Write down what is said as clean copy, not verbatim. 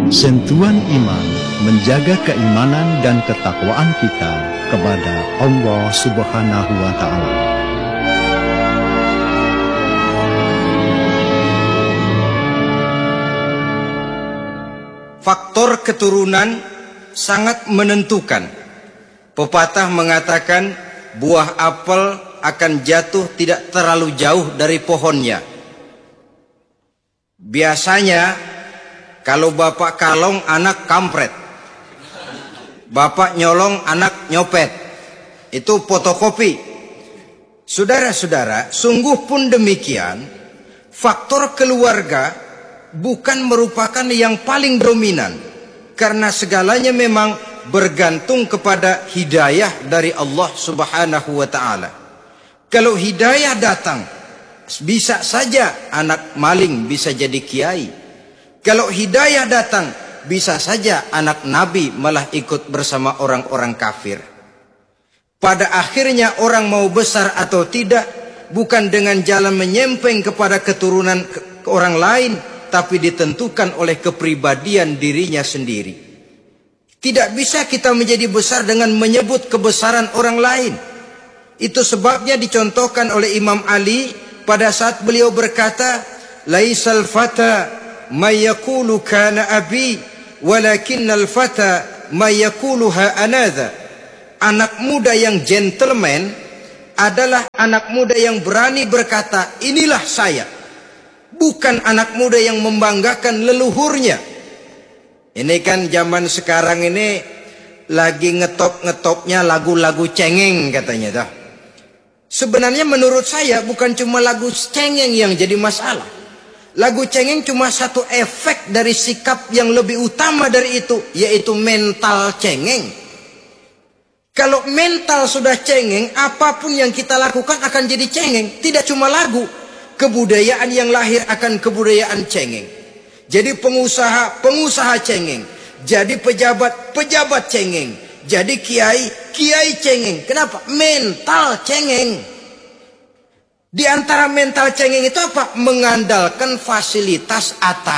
Sentuhan iman menjaga keimanan dan ketakwaan kita kepada Allah Subhanahu wa Ta'ala. Faktor keturunan sangat menentukan. Pepatah mengatakan buah apel akan jatuh tidak terlalu jauh dari pohonnya. Biasanya kalau bapak kalong anak kampret, bapak nyolong anak nyopet, itu fotokopi. Saudara-saudara, sungguh pun demikian, faktor keluarga bukan merupakan yang paling dominan, karena segalanya memang bergantung kepada hidayah dari Allah Subhanahu wa Ta'ala. Kalau hidayah datang, bisa saja anak maling bisa jadi kiai. Kalau hidayah datang, bisa saja anak nabi malah ikut bersama orang-orang kafir. Pada akhirnya orang mau besar atau tidak bukan dengan jalan menyempeng kepada keturunan orang lain, tapi ditentukan oleh kepribadian dirinya sendiri. Tidak bisa kita menjadi besar dengan menyebut kebesaran orang lain. Itu sebabnya dicontohkan oleh Imam Ali pada saat beliau berkata, "Laisal fata may yaqulu kana abi, walakinnal fata may yaquluha anadha." Anak muda yang gentleman adalah anak muda yang berani berkata, "Inilah saya." Bukan anak muda yang membanggakan leluhurnya. Ini kan zaman sekarang ini lagi ngetop-ngetopnya lagu-lagu cengeng katanya. Sebenarnya menurut saya bukan cuma lagu cengeng yang jadi masalah. Lagu cengeng cuma satu efek dari sikap yang lebih utama dari itu, yaitu mental cengeng. Kalau mental sudah cengeng, apapun yang kita lakukan akan jadi cengeng. Tidak cuma lagu, kebudayaan yang lahir akan kebudayaan cengeng. Jadi pengusaha cengeng. Jadi pejabat cengeng. Jadi kiai cengeng. Kenapa? Mental cengeng. Di antara mental cengeng itu apa? Mengandalkan fasilitas atas.